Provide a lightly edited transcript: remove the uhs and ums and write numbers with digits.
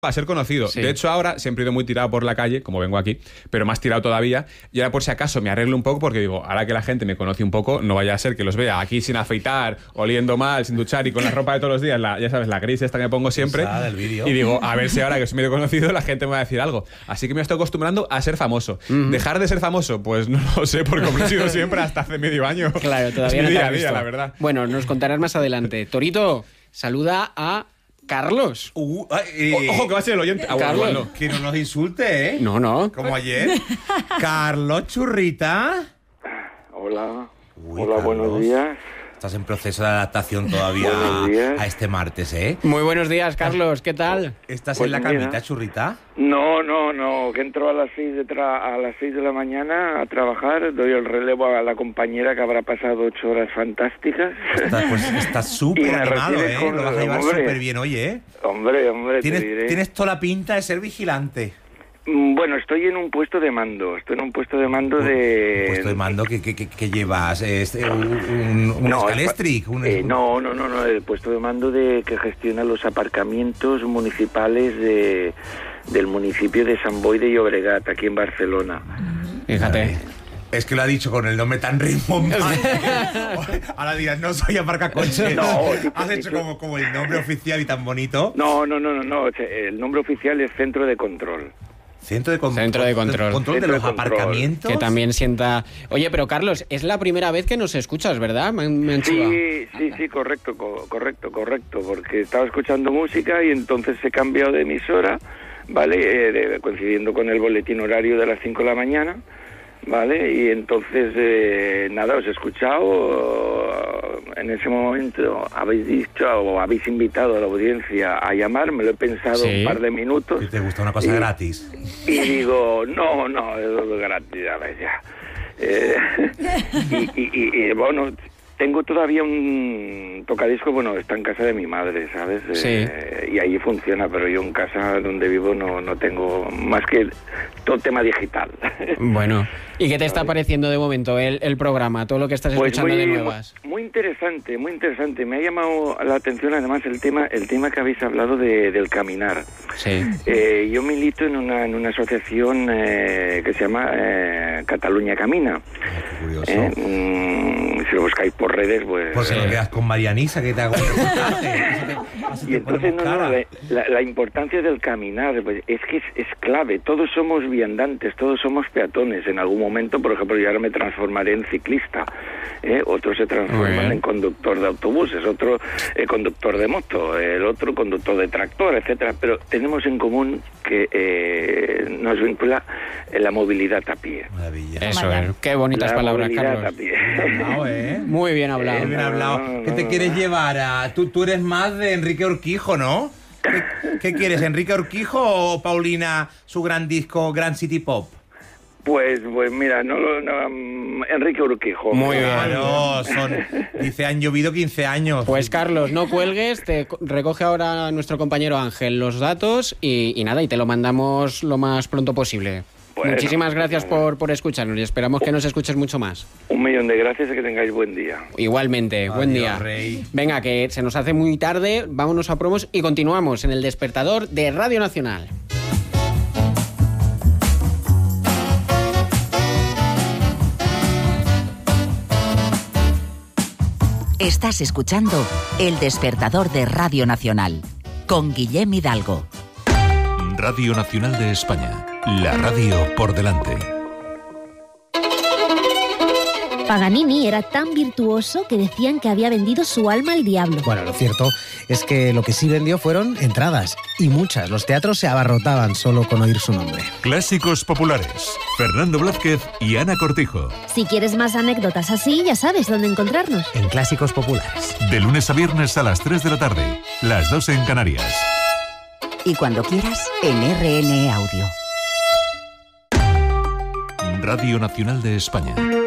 a ser conocido. Sí. De hecho, ahora siempre he ido muy tirado por la calle, como vengo aquí, pero más tirado todavía. Y ahora, por si acaso, me arreglo un poco porque digo, ahora que la gente me conoce un poco, no vaya a ser que los vea aquí sin afeitar, oliendo mal, sin duchar y con la ropa de todos los días, ya sabes, la gris esta que me pongo siempre. Esa del vídeo. Y digo, a ver si ahora que soy medio conocido, la gente me va a decir algo. Así que me estoy acostumbrando a ser famoso. ¿Dejar de ser famoso? Pues no lo sé, porque como he sido siempre hasta hace medio año. Claro, todavía es no mi te día has a día, visto. la verdad. Bueno, nos contarás más adelante. Torito, saluda a Carlos. Ojo, que va a ser el oyente. Ah, bueno, Carlos. igual no. Que no nos insulte, ¿eh? No. Como ayer. Carlos Churrita. Hola. Uy, Hola, Carlos. buenos días. Estás en proceso de adaptación todavía Buenos días. a este martes, ¿eh? Muy buenos días, Carlos. ¿Qué tal? ¿Estás Pues en la mira. camita, Churrita? No, que entro a las 6 de la mañana a trabajar, doy el relevo a la compañera que habrá pasado 8 horas fantásticas. Estás Y súper me animado, recibes ¿eh? con- Lo vas a llevar hombre. súper bien hoy, ¿eh? Hombre, te diré. Tienes toda la pinta de ser vigilante. Bueno, estoy en un puesto de mando. Estoy en un puesto de mando Un de... puesto de mando que llevas un No, Scalestric. no, el puesto de mando que gestiona los aparcamientos municipales del municipio de Sant Boi de Llobregat, aquí en Barcelona. Fíjate. Es que lo ha dicho con el nombre tan rimbombante. Ahora dirás, no soy aparcacoches. No, Has hecho como el nombre oficial y tan bonito. No. El nombre oficial es Centro de Control. Centro de control. Centro de control. Control de Centro los de control. aparcamientos. Que también sienta... Oye, pero Carlos, es la primera vez que nos escuchas, ¿verdad? Me han chivado. Sí, correcto, porque estaba escuchando música y entonces he cambiado de emisora, ¿vale? Coincidiendo con el boletín horario de las 5 de la mañana, ¿vale? Y entonces, os he escuchado, en ese momento habéis dicho o habéis invitado a la audiencia a llamar, me lo he pensado Sí. un par de minutos. Si te gusta una cosa Y- gratis. Y digo, no, es gratis, a ver, ya. Y bueno, tengo todavía un tocadisco, bueno, está en casa de mi madre, ¿sabes? Sí. Y ahí funciona, pero yo en casa donde vivo no tengo más que todo tema digital. Bueno, ¿y qué te está pareciendo de momento el programa? Todo lo que estás escuchando de nuevas. muy interesante, muy interesante. Me ha llamado la atención además el tema que habéis hablado del caminar. Sí. Yo milito en una asociación que se llama Cataluña Camina. Qué curioso. Si lo buscáis por redes, pues... Pues se lo quedas con Marianisa, que te hago un reportaje. Así Y te entonces, ponemos cara. la importancia del caminar, pues, es que es clave. Todos somos viandantes, todos somos peatones. En algún momento, por ejemplo, yo ahora me transformaré en ciclista. Otros se Muy transforman bien. en conductor de autobuses, otro conductor de moto, el otro conductor de tractor, etcétera. Pero tenemos en común que nos vincula la movilidad a pie. Maravilla. Eso es. Qué bonitas La palabras, movilidad Carlos. a pie. Bien hablado, ¿eh? Muy bien hablado. Bien hablado. No, ¿Qué te no, quieres no. llevar a...? Tú eres más de Enrique Urquijo, ¿no? ¿Qué quieres, Enrique Urquijo o Paulina, su gran disco, Grand City Pop? Pues mira, Enrique Urquijo. Muy bien. Claro, dice, han llovido 15 años. Pues Carlos, no cuelgues, te recoge ahora nuestro compañero Ángel los datos y nada, y te lo mandamos lo más pronto posible. Bueno, Muchísimas gracias por escucharnos y esperamos que nos escuches mucho más. 1.000.000 de gracias y que tengáis buen día. Igualmente, buen Adiós, día. Rey. Venga, que se nos hace muy tarde, vámonos a promos y continuamos en el despertador de Radio Nacional. Estás escuchando El Despertador de Radio Nacional con Guillem Hidalgo. Radio Nacional de España, la radio por delante. Paganini era tan virtuoso que decían que había vendido su alma al diablo. Bueno, lo cierto es que lo que sí vendió fueron entradas, y muchas. Los teatros se abarrotaban solo con oír su nombre. Clásicos populares. Fernando Blázquez y Ana Cortijo. Si quieres más anécdotas así, ya sabes dónde encontrarnos. En Clásicos Populares. De lunes a viernes a las 3 de la tarde, las 2 en Canarias. Y cuando quieras, en RN Audio. Radio Nacional de España.